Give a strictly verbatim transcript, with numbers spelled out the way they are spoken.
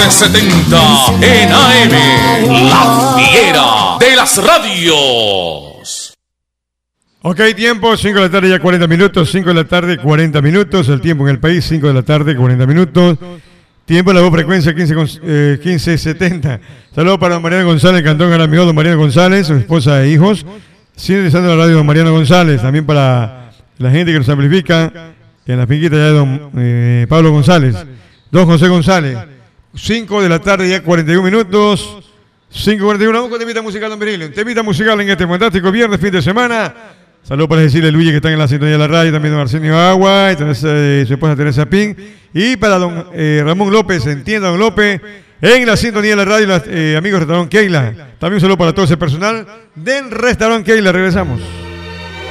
once setenta en A M, La Fiera de las Radios. Ok, tiempo, cinco de la tarde ya cuarenta minutos, cinco de la tarde cuarenta minutos, el tiempo en el país, cinco de la tarde cuarenta minutos. Tiempo en la voz frecuencia quince setenta. Saludos para Mariana González, Cantón Jaramillo, don Mariano González, su esposa e hijos. Sintonizando la radio don Mariano González. También para la gente que nos amplifica en la finquita ya de don eh, Pablo González. Don José González. cinco de la tarde ya cuarenta y uno minutos. cinco cuarenta y uno. Vamos con temita musical, don Virilio. Temita musical en este fantástico viernes, fin de semana. Saludos para decirle a Luigi que están en la sintonía de la radio, también don Arsenio Agua, y Teresa, eh, su esposa Teresa Pin, y para don eh, Ramón López, entienda don López, en la sintonía de la radio, los, eh, amigos del restaurante Keila. También un saludo para todo ese personal del restaurante Keila. Regresamos.